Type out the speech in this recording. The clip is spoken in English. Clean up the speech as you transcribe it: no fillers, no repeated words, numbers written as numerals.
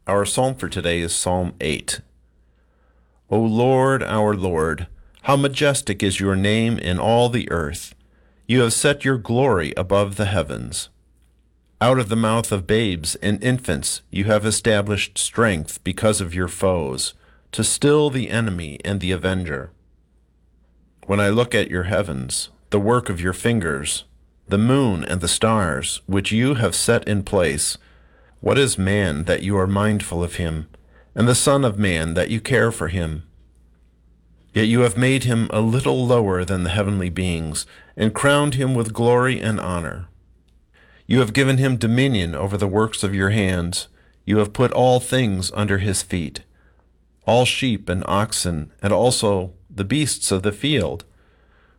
Our psalm for today is Psalm 8. O Lord, our Lord, how majestic is your name in all the earth. You have set your glory above the heavens. Out of the mouth of babes and infants you have established strength because of your foes, to still the enemy and the avenger. When I look at your heavens, the work of your fingers, the moon and the stars, which you have set in place, what is man that you are mindful of him, and the Son of Man that you care for him? Yet you have made him a little lower than the heavenly beings, and crowned him with glory and honor. You have given him dominion over the works of your hands. You have put all things under his feet, all sheep and oxen, and also the beasts of the field,